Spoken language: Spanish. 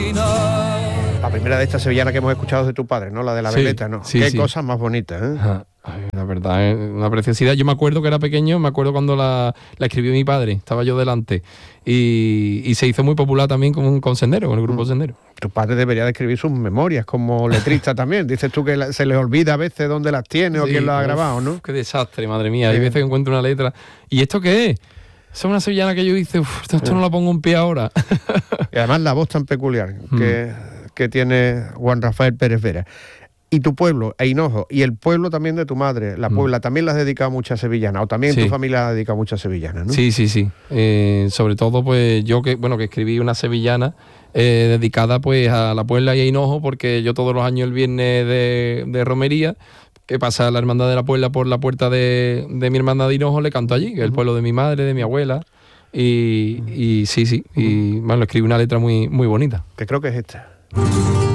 final. La primera de estas sevillanas que hemos escuchado de tu padre, ¿no? La de la veleta, ¿no? Sí, Qué sí. cosas más bonitas, ¿eh? Ajá. Ay, la verdad es una preciosidad. Yo me acuerdo que era pequeño, me acuerdo cuando la escribió mi padre, estaba yo delante. Y se hizo muy popular también con Sendero, con el grupo Sendero. Tu padre debería de escribir sus memorias como letrista también. Dices tú que se le olvida a veces dónde las tiene o Sí, quién las ha uf, grabado, ¿no? Qué desastre, madre mía. Hay Sí. veces que encuentro una letra. ¿Y esto qué es? Esa es una sevillana que yo hice, esto no la pongo en pie ahora. Y además la voz tan peculiar que tiene Juan Rafael Pérez Vera. Y tu pueblo, Hinojo, y el pueblo también de tu madre, La Puebla, también le has dedicado muchas sevillanas, o también Sí. tu familia le ha dedicado muchas sevillanas, ¿no? Sí. Sobre todo, pues yo que escribí una sevillana dedicada pues a La Puebla y a Hinojo, porque yo todos los años el viernes de romería, que pasa la hermandad de La Puebla por la puerta de mi hermandad de Hinojo, le canto allí, que es el pueblo de mi madre, de mi abuela. Y bueno, escribí una letra muy, muy bonita. Que creo que es esta.